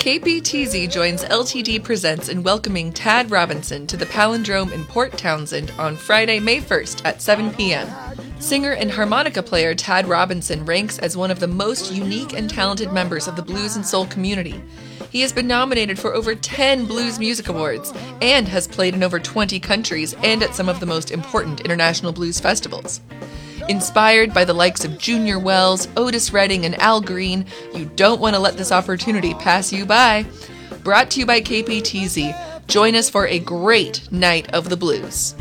KPTZ joins LTD Presents in welcoming Tad Robinson to the Palindrome in Port Townsend on Friday, May 1st at 7 p.m. Singer and harmonica player Tad Robinson ranks as one of the most unique and talented members of the blues and soul community. He has been nominated for over 10 Blues Music Awards and has played in over 20 countries and at some of the most important international blues festivals. Inspired by the likes of Junior Wells, Otis Redding, and Al Green, you don't want to let this opportunity pass you by. Brought to you by KPTZ, join us for a great night of the blues.